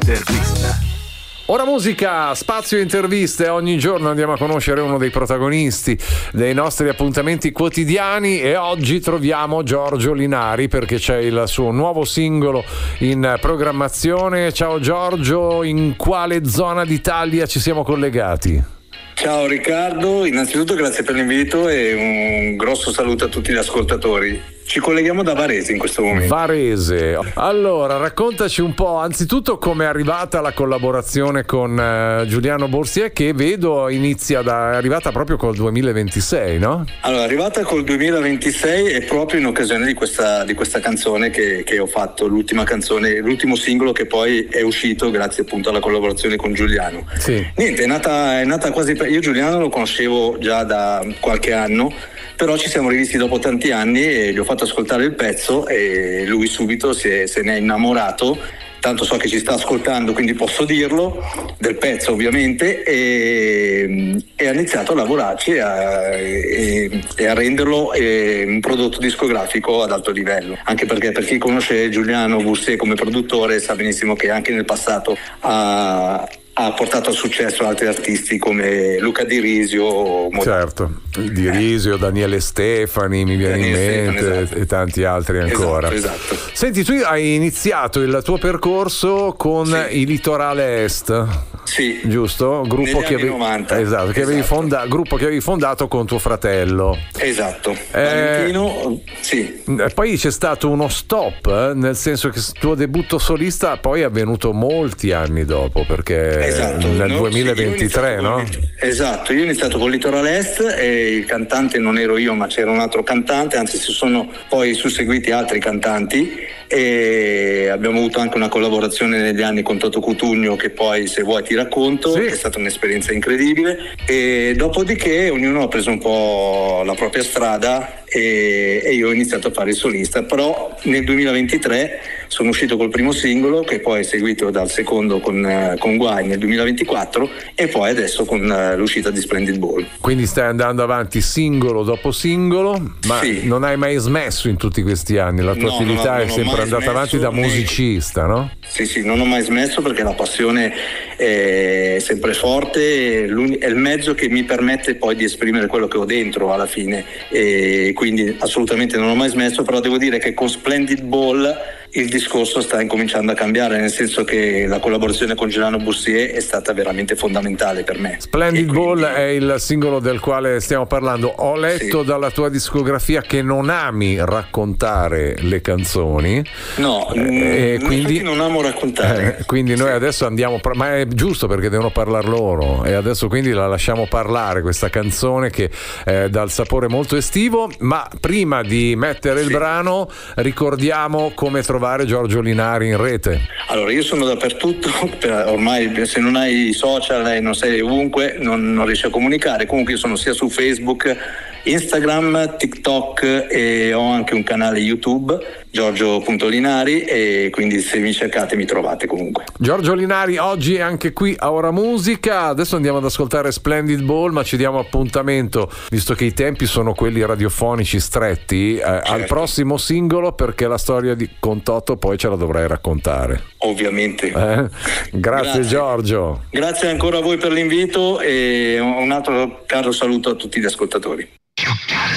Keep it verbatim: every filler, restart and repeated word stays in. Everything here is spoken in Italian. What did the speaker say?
Intervista. Ora musica, spazio interviste. Ogni giorno andiamo a conoscere uno dei protagonisti dei nostri appuntamenti quotidiani e oggi troviamo Giorgio Linari perché c'è il suo nuovo singolo in programmazione. Ciao Giorgio, in quale zona d'Italia ci siamo collegati? Ciao Riccardo, innanzitutto grazie per l'invito e un grosso saluto a tutti gli ascoltatori. Ci colleghiamo da Varese in questo momento. Varese. Allora, raccontaci un po', anzitutto come è arrivata la collaborazione con uh, Giuliano Borsier, che vedo inizia da, è arrivata proprio col duemilaventisei, no? Allora, è arrivata col duemilaventisei e proprio in occasione di questa, di questa canzone che, che ho fatto, l'ultima canzone, l'ultimo singolo che poi è uscito grazie appunto alla collaborazione con Giuliano. Sì. Niente, è nata, è nata quasi, io Giuliano lo conoscevo già da qualche anno, però ci siamo rivisti dopo tanti anni e gli ho fatto ascoltare il pezzo e lui subito si è, se ne è innamorato, tanto so che ci sta ascoltando quindi posso dirlo, del pezzo ovviamente, e, e ha iniziato a lavorarci e a, e, e a renderlo e, un prodotto discografico ad alto livello, anche perché per chi conosce Giuliano Borsier come produttore sa benissimo che anche nel passato ha ha portato al successo altri artisti come Luca Di Risio. Certo, Di Risio, Daniele Stefani mi viene Daniele in mente Stefani, esatto. E tanti altri ancora. Esatto, esatto. Senti, tu hai iniziato il tuo percorso con sì. i Litorale Est. Sì. Giusto? Gruppo Negli che avevi, novanta. Esatto, che esatto. avevi fonda, gruppo che avevi fondato con tuo fratello. Esatto. Eh, Valentino, sì. Poi c'è stato uno stop, eh, nel senso che il tuo debutto solista poi è avvenuto molti anni dopo, perché esatto. nel no, duemilaventitré, sì, no? Con, esatto, io ho iniziato con Litorale Est e il cantante non ero io, ma c'era un altro cantante, anzi si sono poi susseguiti altri cantanti e abbiamo avuto anche una collaborazione negli anni con Toto Cutugno che poi se vuoi ti racconto, sì. Che è stata un'esperienza incredibile e dopodiché ognuno ha preso un po' la propria strada e, e io ho iniziato a fare il solista, però nel duemilaventitré sono uscito col primo singolo che poi è seguito dal secondo con, con Guai nel duemilaventiquattro e poi adesso con uh, l'uscita di Splendid Ball. Quindi stai andando avanti singolo dopo singolo, ma sì. non hai mai smesso in tutti questi anni, la tua no, attività no, no, è sempre andata avanti da musicista, no? Sì, sì, non ho mai smesso perché la passione è sempre forte, è il mezzo che mi permette poi di esprimere quello che ho dentro alla fine e quindi assolutamente non ho mai smesso, però devo dire che con Splendid Ball il discorso sta incominciando a cambiare, nel senso che la collaborazione con Giuliano Borsier è stata veramente fondamentale per me. Splendid quindi... Ball è il singolo del quale stiamo parlando. Ho letto sì. dalla tua discografia che non ami raccontare le canzoni. No, e mh, quindi non amo raccontare. Eh, quindi noi sì. adesso andiamo, ma è giusto perché devono parlare loro e adesso quindi la lasciamo parlare questa canzone che eh, dà il sapore molto estivo, ma prima di mettere sì. il brano ricordiamo come trovare Giorgio Linari in rete. Allora io sono dappertutto, ormai se non hai i social e non sei ovunque non, non riesci a comunicare, comunque io sono sia su Facebook, Instagram, TikTok e ho anche un canale YouTube, Giorgio punto Linari, e quindi se mi cercate mi trovate comunque. Giorgio Linari oggi è anche qui a Ora Musica, adesso andiamo ad ascoltare Splendid Ball, ma ci diamo appuntamento, visto che i tempi sono quelli radiofonici stretti, eh, certo. al prossimo singolo perché la storia di con Toto poi ce la dovrai raccontare. Ovviamente. Eh? Grazie, Grazie Giorgio. Grazie ancora a voi per l'invito e un altro caro saluto a tutti gli ascoltatori.